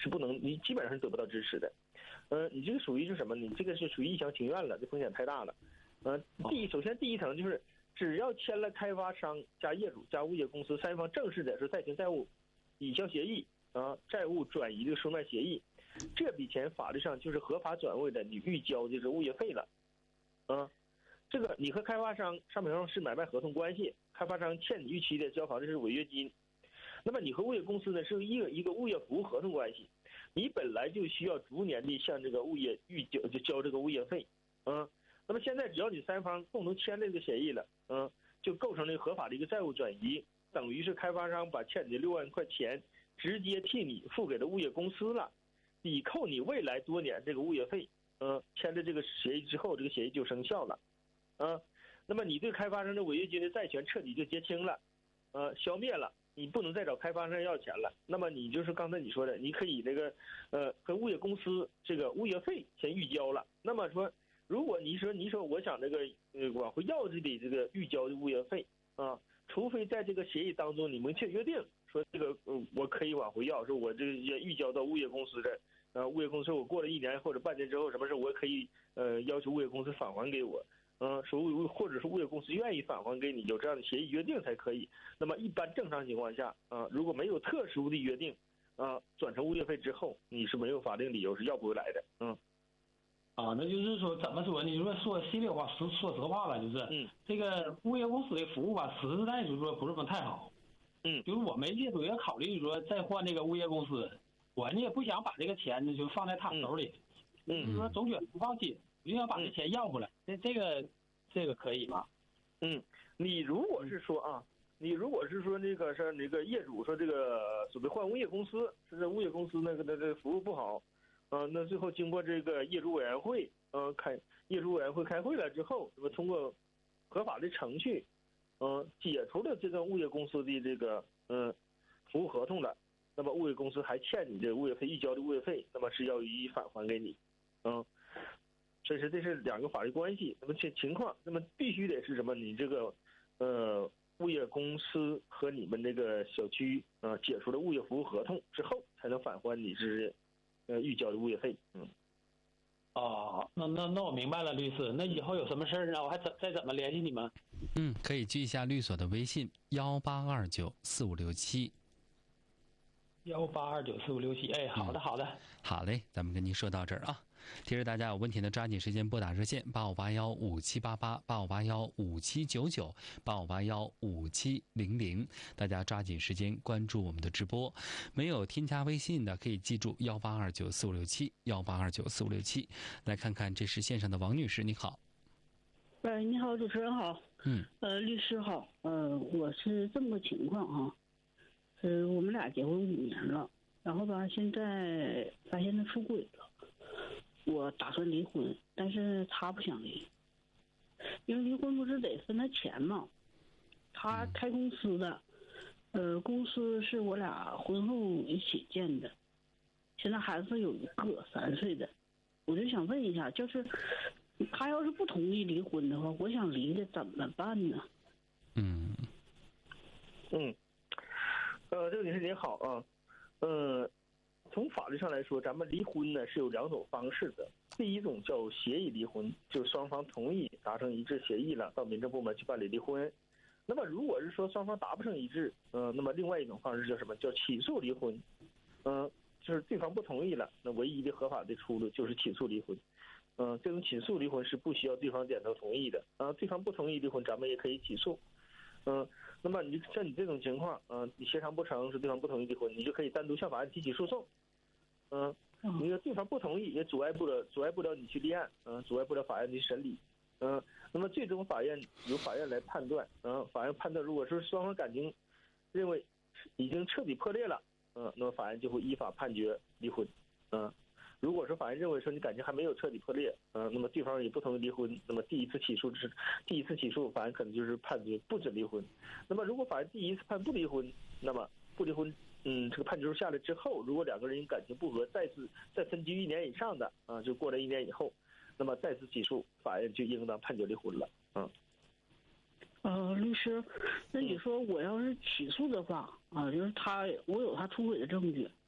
是不能，你基本上是得不到支持的。你这个属于是什么？你这个是属于一厢情愿了，这风险太大了。首先第一层就是，只要签了开发商加业主加物业公司三方正式的是债权债务抵消协议债务转移的收卖协议，这笔钱法律上就是合法转为的你预交的这物业费了。这个你和开发商商品上是买卖合同关系，开发商欠你逾期的交房的是违约金。那么你和物业公司呢是一个物业服务合同关系，你本来就需要逐年的向这个物业预交这个物业费。那么现在只要你三方共同签这个协议了，就构成了合法的一个债务转移，等于是开发商把欠你的6万块钱直接替你付给了物业公司了，抵扣你未来多年这个物业费。签了这个协议之后，这个协议就生效了。那么你对开发商的违约金的债权彻底就结清了，消灭了，你不能再找开发商要钱了。那么你就是刚才你说的，你可以这个跟物业公司这个物业费先预交了。那么说，如果你说我想这个往回要这笔这个预交的物业费除非在这个协议当中你明确约定说这个我可以往回要，说我这个也预交到物业公司这。物业公司我过了1年或者半年之后什么事我也可以要求物业公司返还给我。或者是物业公司愿意返还给你，有这样的协议约定才可以。那么一般正常情况下如果没有特殊的约定转成物业费之后，你是没有法定理由是要不回来的。 那就是说怎么说呢？你说心里话，说实话吧，就是这个物业公司的服务吧，实在就是说不是太好。就是我们业主也考虑说再换这个物业公司，我呢也不想把这个钱呢就放在他手里，就是说总觉得不放心，我就想把这钱要回来。这个可以吗？ 你如果是说那个是那个业主说这个准备换物业公司，是这物业公司那个服务不好，那最后经过这个业主委员会业主委员会开会了之后，那么通过合法的程序解除了这个物业公司的这个服务合同了，那么物业公司还欠你这物业费预交的物业费，那么是要予以返还给你。这是两个法律关系。那么这情况，那么必须得是什么？你这个物业公司和你们这个小区解除了物业服务合同之后，才能返还你是预交的物业费。 那我明白了，律师。那以后有什么事儿呢？我还再怎么联系你们？ 可以记一下律所的微信18294567。 18294567。哎，好的。 好嘞，咱们跟您说到这儿啊。提示大家有问题呢，抓紧时间拨打热线85815788、85815799、85815700。大家抓紧时间关注我们的直播。没有添加微信的可以记住18294567，18294567。来看看，这是线上的王女士，你好。 你好，主持人好。律师好。我是这么个情况啊。我们俩结婚5年了，然后吧，现在发现他出轨了，我打算离婚，但是他不想离，因为离婚不是得分他钱嘛。他开公司的，公司是我俩婚后一起建的，现在孩子有一个3岁的，我就想问一下，就是他要是不同意离婚的话，我想离的怎么办呢？ 这个女士您好啊。从法律上来说，咱们离婚呢是有2种方式的。第一种叫协议离婚，就是双方同意达成一致协议了，到民政部门去办理离婚。那么如果是说双方达不成一致，那么另外一种方式叫什么？叫起诉离婚。就是对方不同意了，那唯一的合法的出路就是起诉离婚。这种起诉离婚是不需要对方点头同意的对方不同意离婚，咱们也可以起诉。那么像你这种情况你协商不成，是对方不同意离婚，你就可以单独向法院提起诉讼。你的对方不同意也阻碍不了你去立案，阻碍不了法院的审理。那么最终由法院来判断。法院判断如果是双方感情认为已经彻底破裂了，那么法院就会依法判决离婚。如果说法院认为说你感情还没有彻底破裂，那么对方也不同意离婚，那么第一次起诉，法院可能就是判决不准离婚。那么如果法院第一次判不离婚，那么不离婚，这个判决书下来之后，如果2个人感情不和，再分居1年以上的就过了1年以后，那么再次起诉，法院就应当判决离婚了。 律师，那你说我要是起诉的话就是我有他出轨的证据，